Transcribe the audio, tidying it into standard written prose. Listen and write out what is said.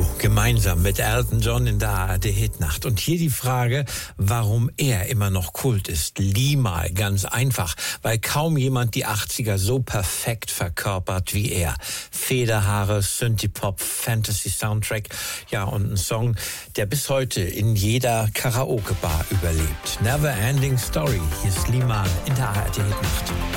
U2 gemeinsam mit Elton John in der ARD-Hitnacht. Und hier die Frage, warum er immer noch Kult ist. Limahl, ganz einfach, weil kaum jemand die 80er so perfekt verkörpert wie er. Federhaare, Synthie-Pop, Fantasy-Soundtrack, ja, und ein Song, der bis heute in jeder Karaoke-Bar überlebt. Never Ending Story, hier ist Limahl in der ARD-Hitnacht.